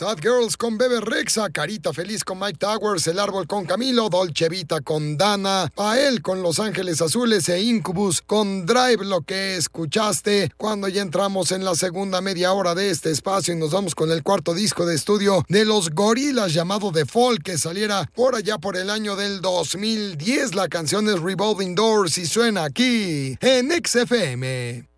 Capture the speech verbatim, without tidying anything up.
Sad Girls con Bebe Rexha, Carita Feliz con Mike Towers, El Árbol con Camilo, Dolce Vita con Dana, Pael con Los Ángeles Azules e Incubus con Drive, lo que escuchaste cuando ya entramos en la segunda media hora de este espacio y nos vamos con el cuarto disco de estudio de los Gorillaz llamado The Fall, que saliera por allá por el año del dos mil diez. La canción es Revolving Doors y suena aquí en X F M.